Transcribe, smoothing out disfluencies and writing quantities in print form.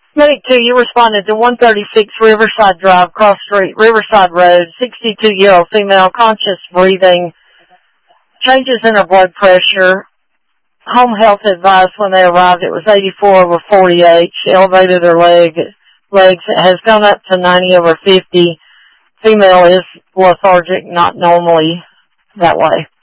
Medic 2, you responded to 136 Riverside Drive, Cross Street, Riverside Road, 62-year-old female, conscious breathing, changes in her blood pressure. Home health advised when they arrived it was 84/48. She elevated her legs. It has gone up to 90/50. Female is lethargic, not normally that way.